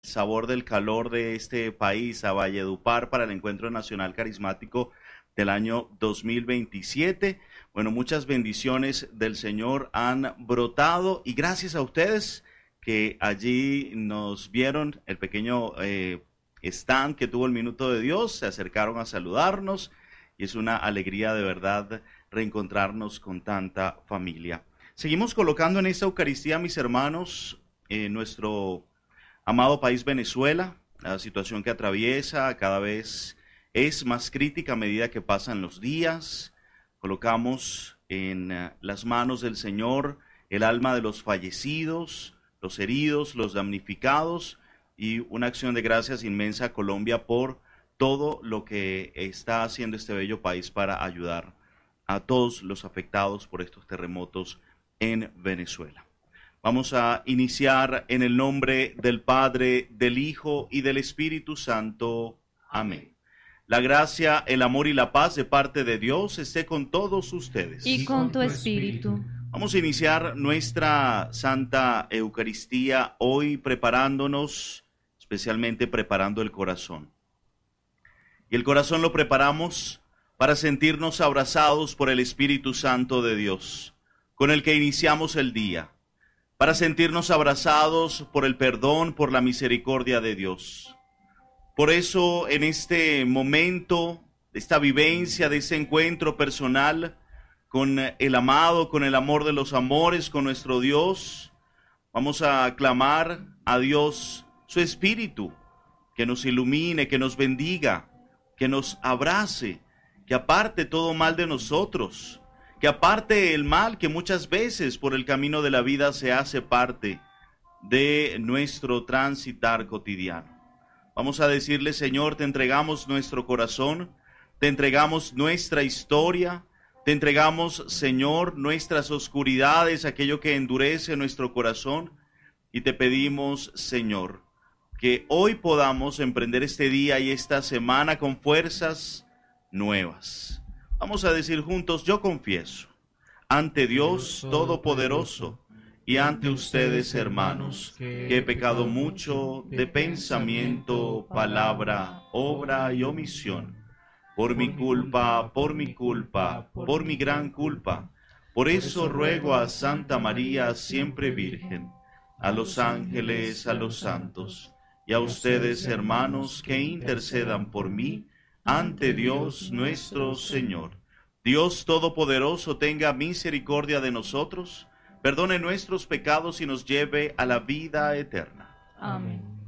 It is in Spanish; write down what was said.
sabor del calor de este país, a Valledupar, para el Encuentro Nacional Carismático del año 2027. Bueno, muchas bendiciones del Señor han brotado y gracias a ustedes que allí nos vieron el pequeño stand que tuvo el Minuto de Dios, se acercaron a saludarnos y es una alegría de verdad reencontrarnos con tanta familia. Seguimos colocando en esta Eucaristía, mis hermanos, nuestro amado país Venezuela. La situación que atraviesa cada vez es más crítica a medida que pasan los días. Colocamos en las manos del Señor el alma de los fallecidos, los heridos, los damnificados y una acción de gracias inmensa a Colombia por todo lo que está haciendo este bello país para ayudar a todos los afectados por estos terremotos en Venezuela. Vamos a iniciar en el nombre del Padre, del Hijo y del Espíritu Santo. Amén. La gracia, el amor y la paz de parte de Dios esté con todos ustedes. Y con tu espíritu. Vamos a iniciar nuestra Santa Eucaristía hoy preparándonos, especialmente preparando el corazón. Y el corazón lo preparamos para sentirnos abrazados por el Espíritu Santo de Dios, con el que iniciamos el día, para sentirnos abrazados por el perdón, por la misericordia de Dios. Por eso, en este momento, esta vivencia, de este encuentro personal con el amado, con el amor de los amores, con nuestro Dios, vamos a clamar a Dios su Espíritu, que nos ilumine, que nos bendiga, que nos abrace, que aparte todo mal de nosotros, que aparte el mal que muchas veces por el camino de la vida se hace parte de nuestro transitar cotidiano. Vamos a decirle: Señor, te entregamos nuestro corazón, te entregamos nuestra historia, te entregamos, Señor, nuestras oscuridades, aquello que endurece nuestro corazón, y te pedimos, Señor, que hoy podamos emprender este día y esta semana con fuerzas nuevas. Vamos a decir juntos: yo confieso ante Dios Todopoderoso y ante ustedes, hermanos, que he pecado mucho de pensamiento, palabra, obra y omisión, por mi culpa, por mi gran culpa. Por eso ruego a Santa María, siempre Virgen, a los ángeles, a los santos, y a ustedes, hermanos, que intercedan por mí ante Dios nuestro Señor. Dios Todopoderoso tenga misericordia de nosotros, perdone nuestros pecados y nos lleve a la vida eterna. Amén.